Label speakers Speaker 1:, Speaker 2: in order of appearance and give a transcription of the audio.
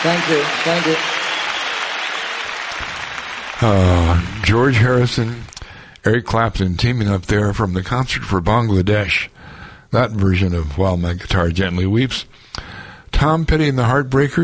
Speaker 1: Thank you. Thank you.
Speaker 2: George Harrison, Eric Clapton teaming up there from the Concert for Bangladesh. That version of While My Guitar Gently Weeps. Tom Petty and the Heartbreakers.